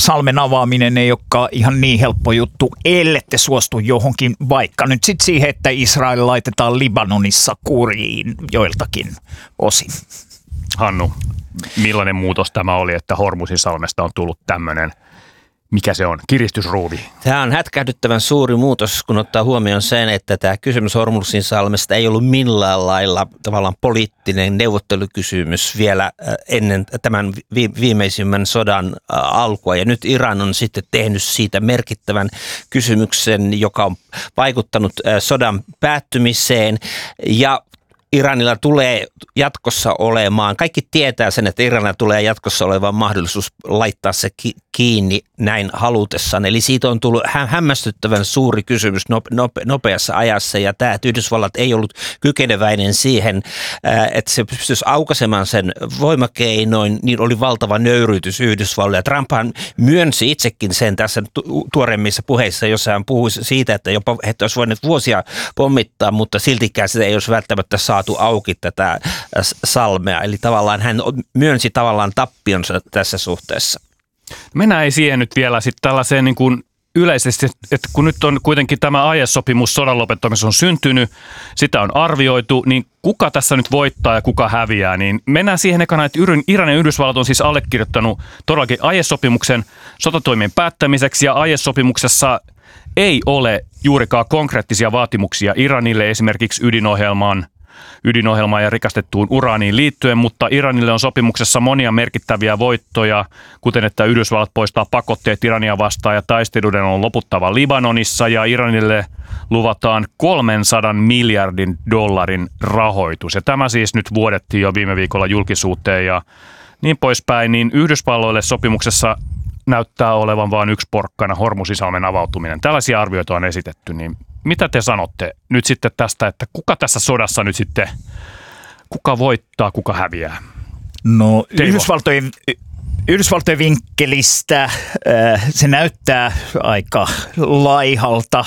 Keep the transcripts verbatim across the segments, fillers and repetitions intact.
salmen avaaminen ei olekaan ihan niin helppo juttu, ellette suostu johonkin, vaikka nyt sitten siihen, että Israel laitetaan Libanonissa kuriin joiltakin osin. Hannu, millainen muutos tämä oli, että Hormuzin salmesta on tullut tämmöinen, mikä se on, kiristysruuvi? Tämä on hätkähdyttävän suuri muutos, kun ottaa huomioon sen, että tämä kysymys Hormuzin salmesta ei ollut millään lailla tavallaan poliittinen neuvottelukysymys vielä ennen tämän viimeisimmän sodan alkua. Ja nyt Iran on sitten tehnyt siitä merkittävän kysymyksen, joka on vaikuttanut sodan päättymiseen ja Iranilla tulee jatkossa olemaan, kaikki tietää sen, että Iranilla tulee jatkossa olemaan mahdollisuus laittaa se kiinni näin halutessaan. Eli siitä on tullut hämmästyttävän suuri kysymys nopeassa ajassa ja tämä, että Yhdysvallat ei ollut kykeneväinen siihen, että se pystyisi aukaisemaan sen voimakeinoin, niin oli valtava nöyryytys Yhdysvalloilla. Trumphan myönsi itsekin sen tässä tuoreimmissa puheissa, jossa hän puhui siitä, että jopa että olisi voinut vuosia pommittaa, mutta siltikään sitä ei olisi välttämättä saatu auki tätä salmea. Eli tavallaan hän myönsi tavallaan tappionsa tässä suhteessa. Mennään ei siihen nyt vielä sitten tällaiseen niin kuin yleisesti, että kun nyt on kuitenkin tämä aiesopimus sodan lopettamisessa on syntynyt, sitä on arvioitu, niin kuka tässä nyt voittaa ja kuka häviää, niin mennään siihen ekana, että Iran ja Yhdysvallat on siis allekirjoittanut todellakin aiesopimuksen sotatoimien päättämiseksi ja aiesopimuksessa ei ole juurikaan konkreettisia vaatimuksia Iranille esimerkiksi ydinohjelmaan, ydinohjelmaan ja rikastettuun uraaniin liittyen, mutta Iranille on sopimuksessa monia merkittäviä voittoja, kuten että Yhdysvallat poistaa pakotteet Irania vastaan ja taisteluiden on loputtava Libanonissa ja Iranille luvataan kolmensadan miljardin dollarin rahoitus. Ja tämä siis nyt vuodettiin jo viime viikolla julkisuuteen ja niin poispäin, niin Yhdysvalloille sopimuksessa näyttää olevan vain yksi porkkana, Hormuzisalmen avautuminen. Tällaisia arvioita on esitetty, niin mitä te sanotte nyt sitten tästä, että kuka tässä sodassa nyt sitten, kuka voittaa, kuka häviää? No Yhdysvaltojen, Yhdysvaltojen vinkkelistä se näyttää aika laihalta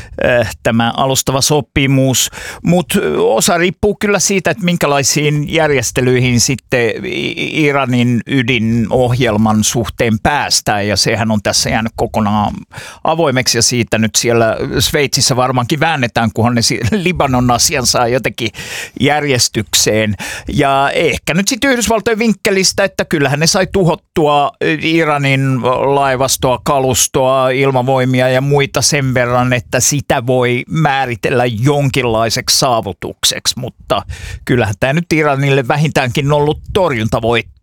tämä alustava sopimus, mutta osa riippuu kyllä siitä, että minkälaisiin järjestelyihin sitten Iranin ydinohjelman suhteen päästään ja sehän on tässä jäänyt kokonaan avoimeksi ja siitä nyt siellä Sveitsissä varmaankin väännetään, kunhan ne Libanon asian saa jotenkin järjestykseen ja ehkä nyt sitten Yhdysvaltojen vinkkelistä, että kyllähän ne sai tuhottua Iranin laivastoa, kalustoa, ilmavoimia ja muita sen verran, että sitä voi määritellä jonkinlaiseksi saavutukseksi, mutta kyllähän tämä nyt Iranille vähintäänkin ollut torjuntavoitto.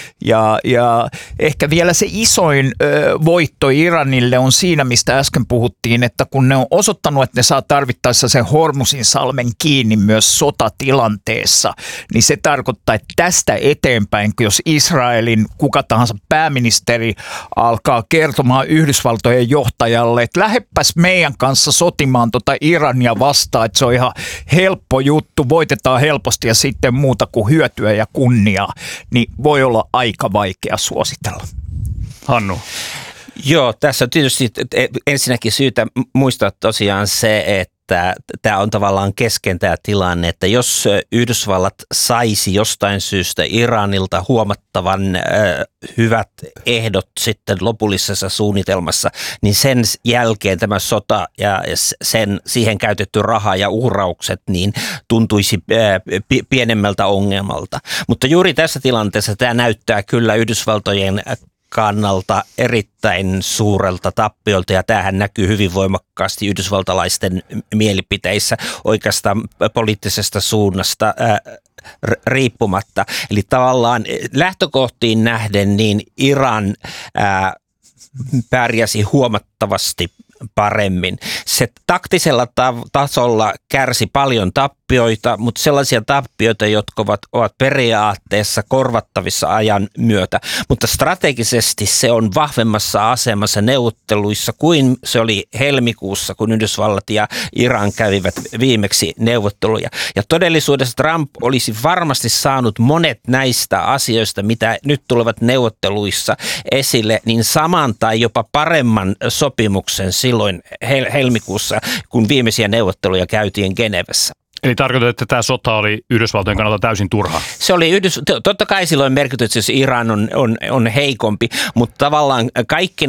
Ja, ja ehkä vielä se isoin ö, voitto Iranille on siinä, mistä äsken puhuttiin, että kun ne on osoittanut, että ne saa tarvittaessa sen Hormuzin salmen kiinni myös sotatilanteessa, niin se tarkoittaa, että tästä eteenpäin, jos Israelin kuka tahansa pääministeri alkaa kertomaan Yhdysvaltojen johtajalle, että läheppäs meidän kanssa sotimaan tota Irania vastaan, että se on ihan helppo juttu, voitetaan helposti ja sitten muuta kuin hyötyä ja kunniaa, niin voi olla aika vaikea suositella. Hannu. Joo, tässä on tietysti ensinnäkin syytä muistaa tosiaan se, että tämä on tavallaan kesken tämä tilanne, että jos Yhdysvallat saisi jostain syystä Iranilta huomattavan äh, hyvät ehdot sitten lopullisessa suunnitelmassa, niin sen jälkeen tämä sota ja sen siihen käytetty raha ja uhraukset niin tuntuisi äh, p- pienemmältä ongelmalta. Mutta juuri tässä tilanteessa tämä näyttää kyllä Yhdysvaltojen kannalta erittäin suurelta tappiolta ja tämähän näkyy hyvin voimakkaasti yhdysvaltalaisten mielipiteissä oikeastaan poliittisesta suunnasta ää, riippumatta. Eli tavallaan lähtökohtiin nähden niin Iran ää, pärjäsi huomattavasti paremmin. Se taktisella ta- tasolla kärsi paljon tappioita, mutta sellaisia tappioita, jotka ovat, ovat periaatteessa korvattavissa ajan myötä. Mutta strategisesti se on vahvemmassa asemassa neuvotteluissa kuin se oli helmikuussa, kun Yhdysvallat ja Iran kävivät viimeksi neuvotteluja. Ja todellisuudessa Trump olisi varmasti saanut monet näistä asioista, mitä nyt tulevat neuvotteluissa esille, niin saman tai jopa paremman sopimuksen silloin helmikuussa, kun viimeisiä neuvotteluja käytiin Genevessä. Eli tarkoitat, että tämä sota oli Yhdysvaltojen kannalta täysin turha? Se oli, Yhdys... totta kai silloin merkitys, jos Iran on, on, on heikompi, mutta tavallaan kaikki